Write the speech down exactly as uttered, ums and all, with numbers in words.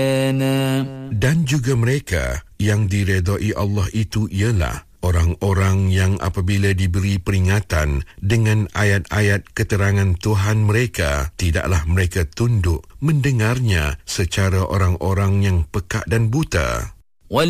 Dan juga mereka yang diredai Allah itu ialah orang-orang yang apabila diberi peringatan dengan ayat-ayat keterangan Tuhan mereka, tidaklah mereka tunduk mendengarnya secara orang-orang yang pekak dan buta.